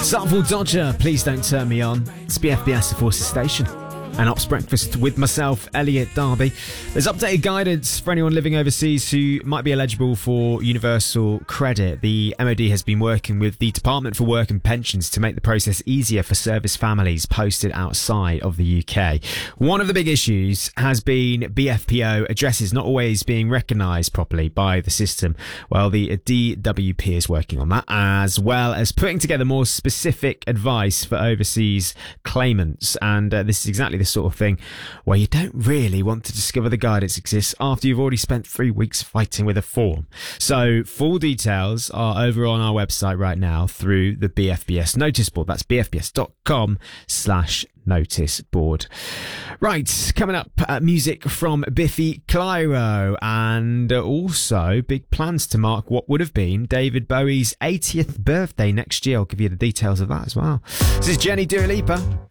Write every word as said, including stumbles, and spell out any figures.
Sartful Dodger, Please Don't Turn Me On. It's B F B S, the Forces Station. And Ops Breakfast with myself, Elliot Darby. There's updated guidance for anyone living overseas who might be eligible for universal credit. The M O D has been working with the Department for Work and Pensions to make the process easier for service families posted outside of the U K. One of the big issues has been B F P O addresses not always being recognised properly by the system. Well, the D W P is working on that, as well as putting together more specific advice for overseas claimants. And uh, this is exactly the sort of thing where you don't really want to discover the guidance exists after you've already spent three weeks fighting with a form. So full details are over on our website right now through the B F B S notice board. That's bfbs.com slash notice board. Right, coming up, uh, music from Biffy Clyro, and uh, also big plans to mark what would have been David Bowie's eightieth birthday next year. I'll give you the details of that as well. This is Jenny Dua Lipa.